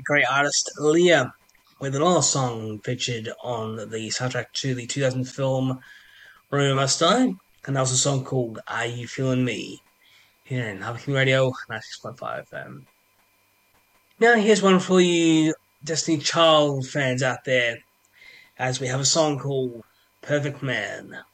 great artist Leah with another song featured on the soundtrack to the 2000 film Romeo Must Die, and that was a song called Are You Feeling Me? Here in Hub King Radio 96.5 FM. Now, here's one for you Destiny Child fans out there, as we have a song called Perfect Man.